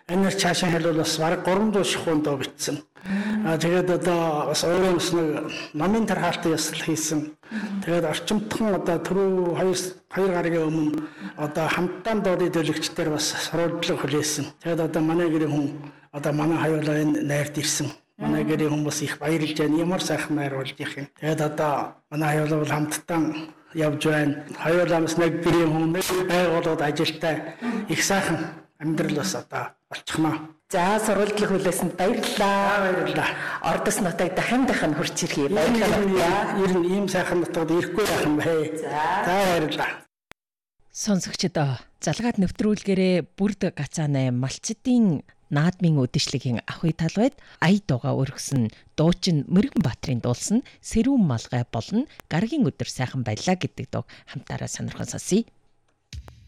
энэ цаашаа хэлбэл бас бараг 300 шихуун доо бичсэн. Тэгээд одоо бас өөрөө нэг номын тархалтын ёслол хийсэн. Тэгээд орчимтхон одоо түрүү 2 гаригийн өмнө одоо хамтдаа дуудын төлөвчдээр бас сурвалжлага хүлээсэн. Тэгээд одоо манай гэрийн хүн одоо манай хоёулаа энэ найрд ирсэн. Манай гэрийн хүмүүс их баярлж байна. Ямар сайхан найр болж их юм. Тэгээд одоо манай хоёулаа бол хамтдаа явж байна. Хоёулаа бас нэг гэрийн хүн нэг байгууллагад ажилтай их сайхан амьдрал бас одоо болчихно. За сурвалжлага хүлээсэнд баярлалаа. Ордос нутаг дахин хурц ирхий баярлалаа. Ер нь ийм сайхан нутагт ирэхгүй байх юм бэ. За баярлалаа. Сонсогчдоо залгаад нэвтрүүлгээрээ бүрд гацаанай малчдын наадмын үдэшлэгийн ахуй талбайд ая дууга өргөсөн дуучин Мөргөн Баатрын дуулсан Сэрүүн малгай болно гаргийн өдөр сайхан байлаа гэдэг дуу хамтаараа сонирхон сонсъё.